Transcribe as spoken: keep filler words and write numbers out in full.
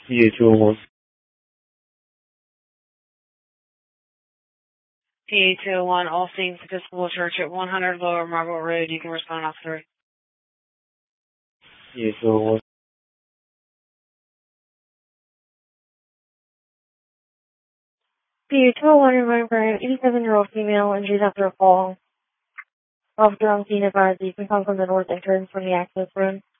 P A two oh one. P A two oh one, All Saints Episcopal Church at one hundred Lower Marble Road. You can respond off three. P A two oh one. P A two oh one, referring for an eighty-seven-year-old female injured after a fall. Officer on scene advised you can come from the north entrance from the access room.